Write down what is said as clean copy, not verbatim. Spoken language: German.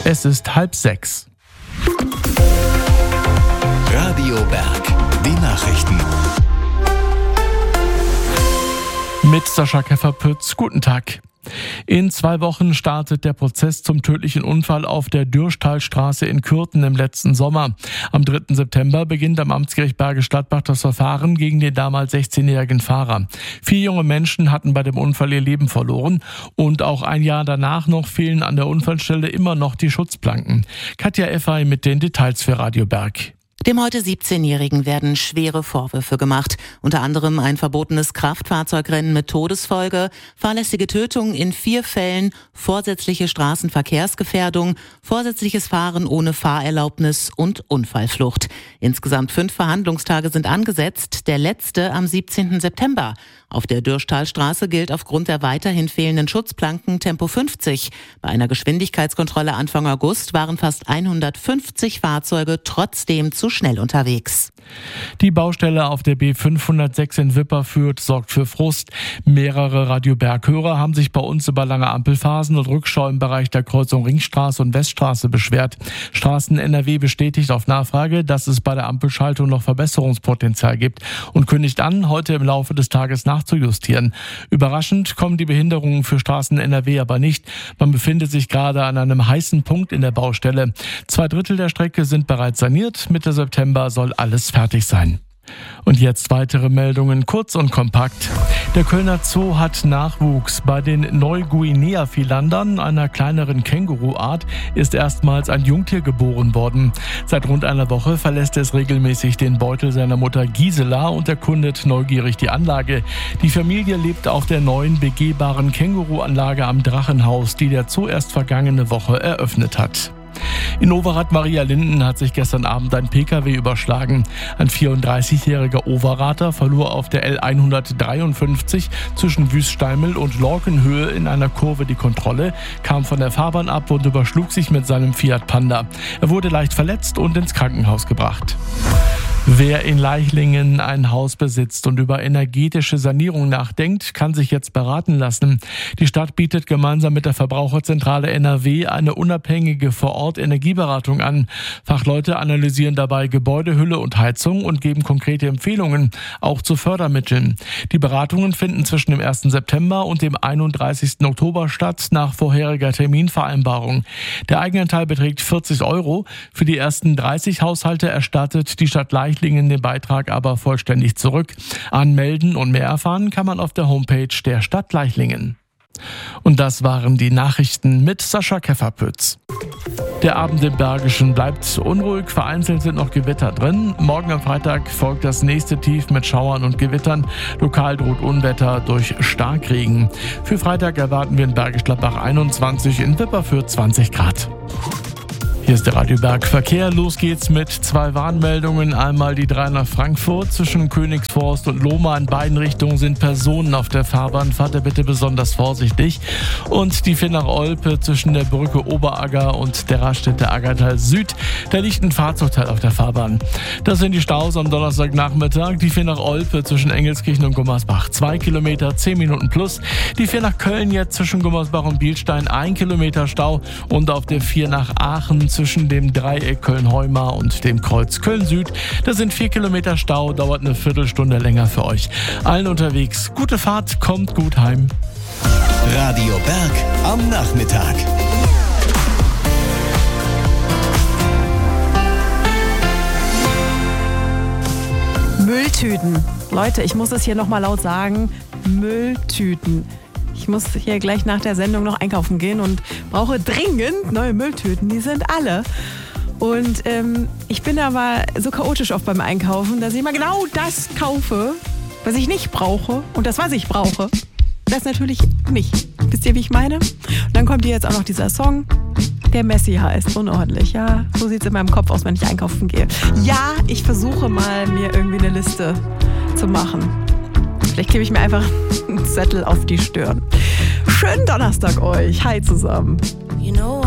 Es ist 5:30. Radio Berg, die Nachrichten. Mit Sascha Käferpütz, guten Tag. In 2 Wochen startet der Prozess zum tödlichen Unfall auf der Dürschtalstraße in Kürten im letzten Sommer. Am 3. September beginnt am Amtsgericht Bergisch Gladbach das Verfahren gegen den damals 16-jährigen Fahrer. 4 junge Menschen hatten bei dem Unfall ihr Leben verloren und auch ein Jahr danach noch fehlen an der Unfallstelle immer noch die Schutzplanken. Katja Effay mit den Details für Radio Berg. Dem heute 17-Jährigen werden schwere Vorwürfe gemacht. Unter anderem ein verbotenes Kraftfahrzeugrennen mit Todesfolge, fahrlässige Tötung in 4 Fällen, vorsätzliche Straßenverkehrsgefährdung, vorsätzliches Fahren ohne Fahrerlaubnis und Unfallflucht. Insgesamt 5 Verhandlungstage sind angesetzt, der letzte am 17. September. Auf der Dürschtalstraße gilt aufgrund der weiterhin fehlenden Schutzplanken Tempo 50. Bei einer Geschwindigkeitskontrolle Anfang August waren fast 150 Fahrzeuge trotzdem zu schnell unterwegs. Die Baustelle auf der B506 in Wipperfürth sorgt für Frust. Mehrere Radio Berg-Hörer haben sich bei uns über lange Ampelphasen und Rückstau im Bereich der Kreuzung Ringstraße und Weststraße beschwert. Straßen NRW bestätigt auf Nachfrage, dass es bei der Ampelschaltung noch Verbesserungspotenzial gibt und kündigt an, heute im Laufe des Tages nachzujustieren. Überraschend kommen die Behinderungen für Straßen NRW aber nicht. Man befindet sich gerade an einem heißen Punkt in der Baustelle. 2/3 der Strecke sind bereits saniert. Mitte September soll alles fertig sein. Und jetzt weitere Meldungen, kurz und kompakt. Der Kölner Zoo hat Nachwuchs. Bei den Neuguinea-Filandern, einer kleineren Känguruart, ist erstmals ein Jungtier geboren worden. Seit rund einer Woche verlässt es regelmäßig den Beutel seiner Mutter Gisela und erkundet neugierig die Anlage. Die Familie lebt auf der neuen begehbaren Känguruanlage am Drachenhaus, die der Zoo erst vergangene Woche eröffnet hat. In Overath-Marialinden hat sich gestern Abend ein Pkw überschlagen. Ein 34-jähriger Overather verlor auf der L153 zwischen Wüststeimel und Lorkenhöhe in einer Kurve die Kontrolle, kam von der Fahrbahn ab und überschlug sich mit seinem Fiat Panda. Er wurde leicht verletzt und ins Krankenhaus gebracht. Wer in Leichlingen ein Haus besitzt und über energetische Sanierung nachdenkt, kann sich jetzt beraten lassen. Die Stadt bietet gemeinsam mit der Verbraucherzentrale NRW eine unabhängige Vor-Ort-Energieberatung an. Fachleute analysieren dabei Gebäudehülle und Heizung und geben konkrete Empfehlungen, auch zu Fördermitteln. Die Beratungen finden zwischen dem 1. September und dem 31. Oktober statt, nach vorheriger Terminvereinbarung. Der Eigenanteil beträgt 40 €. Für die ersten 30 Haushalte erstattet die Stadt Leichlingen den Beitrag aber vollständig zurück. Anmelden und mehr erfahren kann man auf der Homepage der Stadt Leichlingen. Und das waren die Nachrichten mit Sascha Käferpütz. Der Abend im Bergischen bleibt unruhig, vereinzelt sind noch Gewitter drin. Morgen am Freitag folgt das nächste Tief mit Schauern und Gewittern. Lokal droht Unwetter durch Starkregen. Für Freitag erwarten wir in Bergisch Gladbach 21, in Wipperfürth 20 Grad. Hier ist der Radio Berg Verkehr. Los geht's mit 2 Warnmeldungen. Einmal die 3 nach Frankfurt zwischen Königsforst und Lohmar. In beiden Richtungen sind Personen auf der Fahrbahn. Fahrt ihr bitte besonders vorsichtig. Und die 4 nach Olpe zwischen der Brücke Oberagger und der Raststätte Aggertal Süd. Da liegt ein Fahrzeugteil auf der Fahrbahn. Das sind die Staus am Donnerstagnachmittag. Die 4 nach Olpe zwischen Engelskirchen und Gummersbach 2 Kilometer, 10 Minuten plus. Die 4 nach Köln jetzt zwischen Gummersbach und Bielstein 1 Kilometer Stau. Und auf der 4 nach Aachen zwischen dem Dreieck Köln-Heumar und dem Kreuz Köln-Süd. Das sind 4 Kilometer Stau, dauert eine Viertelstunde länger für euch. Allen unterwegs, gute Fahrt, kommt gut heim. Radio Berg am Nachmittag. Mülltüten. Leute, ich muss es hier nochmal laut sagen. Mülltüten. Ich muss hier gleich nach der Sendung noch einkaufen gehen und brauche dringend neue Mülltüten. Die sind alle. Und ich bin aber so chaotisch oft beim Einkaufen, dass ich immer genau das kaufe, was ich nicht brauche. Und das, was ich brauche, das natürlich nicht. Wisst ihr, wie ich meine? Und dann kommt hier jetzt auch noch dieser Song, der Messi heißt. Unordentlich, ja. So sieht es in meinem Kopf aus, wenn ich einkaufen gehe. Ja, ich versuche mal, mir irgendwie eine Liste zu machen. Vielleicht klebe ich mir einfach einen Zettel auf die Stirn. Schönen Donnerstag euch. Hi zusammen. You know